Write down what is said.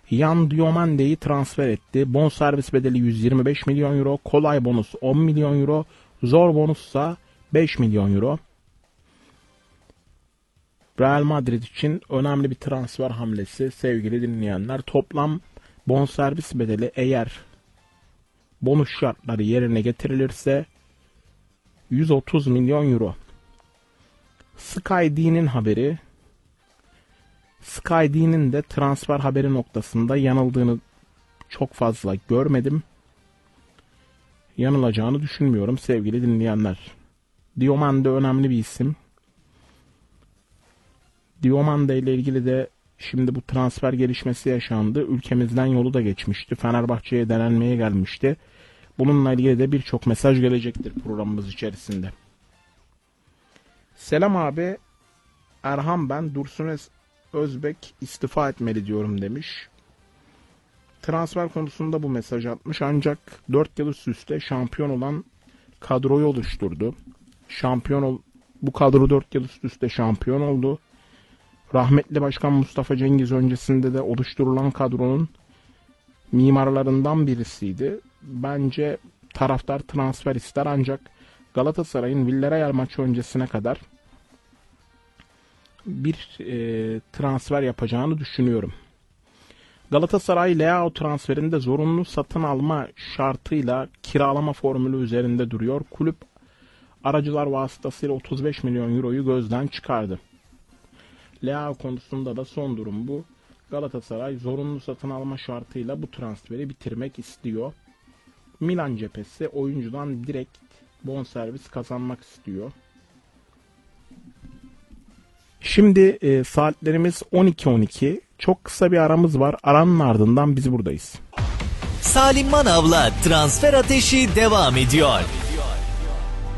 Yan Diomande'yi transfer etti. Bonservis bedeli 125 milyon euro. Kolay bonus 10 milyon euro. Zor bonussa 5 milyon euro. Real Madrid için önemli bir transfer hamlesi sevgili dinleyenler. Toplam bonservis bedeli eğer bonus şartları yerine getirilirse 130 milyon euro. SkyD'nin haberi. SkyD'nin de transfer haberi noktasında yanıldığını çok fazla görmedim. Yanılacağını düşünmüyorum sevgili dinleyenler. Diomande önemli bir isim. Diomande ile ilgili de şimdi bu transfer gelişmesi yaşandı. Ülkemizden yolu da geçmişti. Fenerbahçe'ye denenmeye gelmişti. Bununla ilgili de birçok mesaj gelecektir programımız içerisinde. Selam abi. Erhan ben. Dursun Özbek istifa etmeli diyorum demiş. Transfer konusunda bu mesaj atmış. Ancak 4 yıl üst üste şampiyon olan kadroyu oluşturdu. Bu kadro 4 yıl üst üste şampiyon oldu. Rahmetli Başkan Mustafa Cengiz öncesinde de oluşturulan kadronun mimarlarından birisiydi. Bence taraftar transfer ister ancak Galatasaray'ın Villarreal maçı öncesine kadar bir transfer yapacağını düşünüyorum. Galatasaray Leao transferinde zorunlu satın alma şartıyla kiralama formülü üzerinde duruyor. Kulüp aracılar vasıtasıyla 35 milyon euroyu gözden çıkardı. Leao konusunda da son durum bu. Galatasaray zorunlu satın alma şartıyla bu transferi bitirmek istiyor. Milan cephesi oyuncudan direkt bonservis kazanmak istiyor. Şimdi saatlerimiz 12.12. Çok kısa bir aramız var. Aranın ardından biz buradayız. Salim Manav'la Transfer Ateşi devam ediyor.